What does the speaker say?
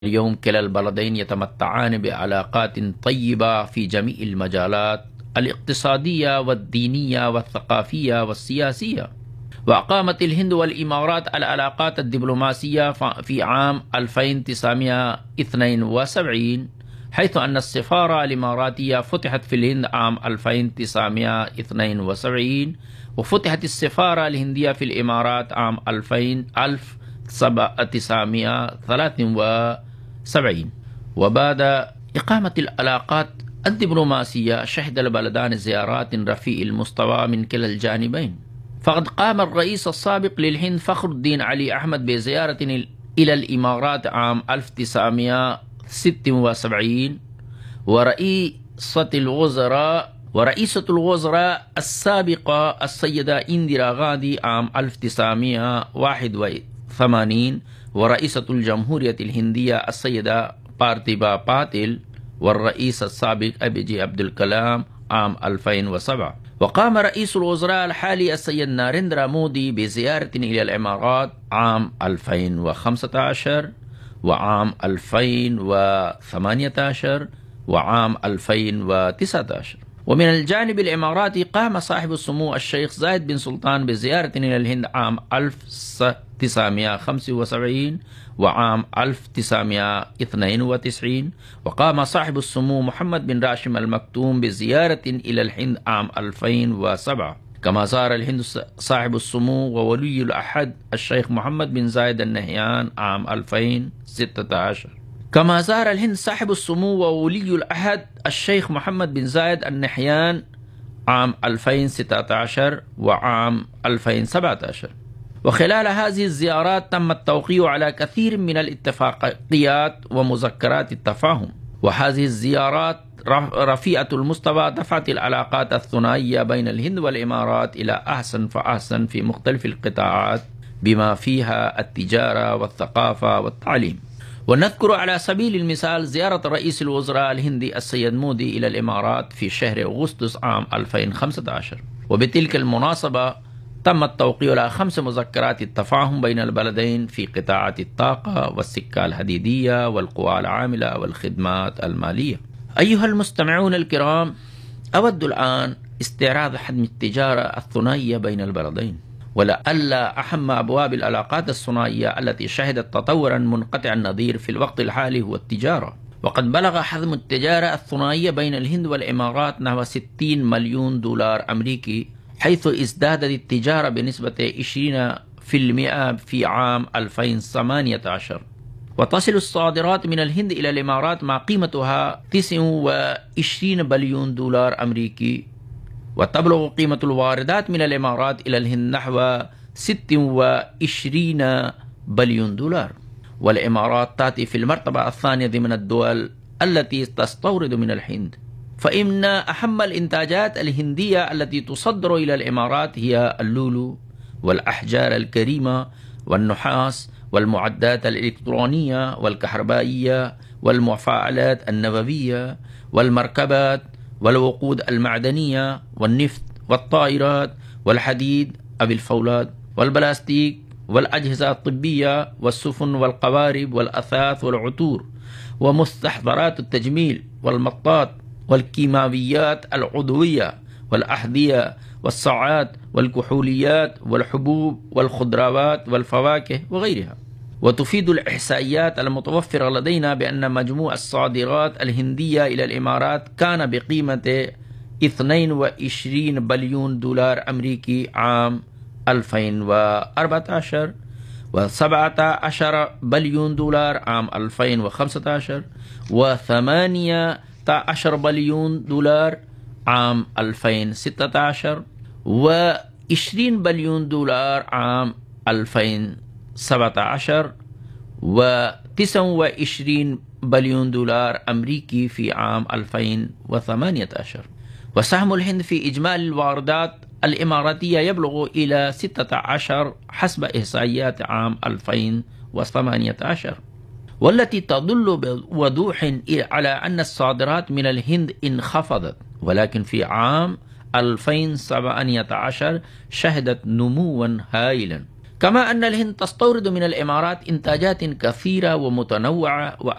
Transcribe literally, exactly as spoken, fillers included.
اليوم كلا البلدين يتمتعان بعلاقات طيبة في جميع المجالات الاقتصادية والدينية والثقافية والسياسية. وأقامت الهند والإمارات العلاقات الدبلوماسية في عام ألف وتسعمائة واثنين وسبعين، حيث أن السفارة الإماراتية فتحت في الهند عام ألف وتسعمائة واثنين وسبعين، وفتحت السفارة الهندية في الإمارات عام ألف وتسعمائة وثلاثة وسبعين. وبعد إقامة العلاقات الدبلوماسية شهد البلدان زيارات رفيع المستوى من كلا الجانبين. فقد قام الرئيس السابق للهند فخر الدين علي أحمد بزيارة إلى الإمارات عام ألف وتسعمائة وستة وسبعين، ورئيسة الوزراء ورئيسة الوزراء السابقة السيدة إندرا غاندي عام ألف وتسعمائة وواحد وثمانين، ورئيسة الجمهورية الهندية السيدة بارتيبا باتيل، والرئيس السابق أبي جي عبد الكلام عام ألفين وسبعة. وقام رئيس الوزراء الحالي السيد ناريندرا مودي بزيارة إلى الإمارات عام ألفين وخمسة عشر وعام ألفين وثمانية عشر وعام ألفين وتسعة عشر. ومن الجانب الإماراتي قام صاحب السمو الشيخ زايد بن سلطان بزيارة إلى الهند عام ألف وتسعمائة وخمسة وسبعين وعام ألف وتسعمائة واثنين وتسعين. وقام صاحب السمو محمد بن راشد المكتوم بزيارة إلى الهند عام ألفين وسبعة. كما زار الهند صاحب السمو وولي العهد الشيخ محمد بن زايد النهيان عام ألفين وستة عشر. كما زار الهند صاحب السمو وولي العهد الشيخ محمد بن زايد النهيان عام ألفين وستة عشر وعام ألفين وسبعة عشر. وخلال هذه الزيارات تم التوقيع على كثير من الاتفاقيات ومذكرات التفاهم. وهذه الزيارات رفيعة المستوى دفعت العلاقات الثنائية بين الهند والإمارات إلى أحسن فأحسن في مختلف القطاعات، بما فيها التجارة والثقافة والتعليم. ونذكر على سبيل المثال زيارة رئيس الوزراء الهندي السيد مودي إلى الإمارات في شهر أغسطس عام ألفين وخمسة عشر. وبتلك المناسبة تم التوقيع على خمس مذكرات التفاهم بين البلدين في قطاعات الطاقة والسكة الحديدية والقوى العاملة والخدمات المالية. أيها المستمعون الكرام، أود الآن استعراض حجم التجارة الثنائية بين البلدين، ولعل أهم أبواب العلاقات الثنائية التي شهدت تطورا منقطع النظير في الوقت الحالي هو التجارة. وقد بلغ حجم التجارة الثنائية بين الهند والإمارات نحو ستين مليون دولار أمريكي، حيث ازدادت التجارة بنسبة عشرين بالمئة في عام ألفين وثمانية عشر. وتصل الصادرات من الهند إلى الإمارات مع قيمتها تسعة وعشرين بليون دولار أمريكي، وتبلغ قيمة الواردات من الإمارات إلى الهند نحو ستة وعشرين بليون دولار. والإمارات تأتي في المرتبة الثانية ضمن الدول التي تستورد من الهند. فإن أهم الإنتاجات الهندية التي تصدر إلى الإمارات هي اللولو والأحجار الكريمة والنحاس والمعدات الإلكترونية والكهربائية والمفاعلات النووية والمركبات والوقود المعدنية والنفط والطائرات والحديد أو الفولاد والبلاستيك والأجهزة الطبية والسفن والقوارب والأثاث والعطور ومستحضرات التجميل والمطاط والكيماويات العضوية والأحذية والساعات والكحوليات والحبوب والخضروات والفواكه وغيرها. وتفيد الإحصائيات المتوفرة لدينا بأن مجموع الصادرات الهندية إلى الإمارات كان بقيمة اثنين وعشرين بليون دولار أمريكي عام ألفين وأربعة عشر، وسبعة عشر بليون دولار عام ألفين وخمسة عشر، وثمانية عشر بليون دولار عام ألفين وستة عشر، وعشرين بليون دولار عام ألفين وسبعة عشر، وتسعة وعشرين بليون دولار أمريكي في عام ألفين وثمانية عشر. وسهم الهند في إجمالي الواردات الإماراتية يبلغ إلى ستة عشر حسب إحصائيات عام ألفين وثمانية عشر، والتي تدل بوضوح على أن الصادرات من الهند انخفضت. ولكن في عام ألفين وثمانية عشر شهدت نموا هائلا، كما أن الهند تستورد من الإمارات إنتاجات كثيرة ومتنوعة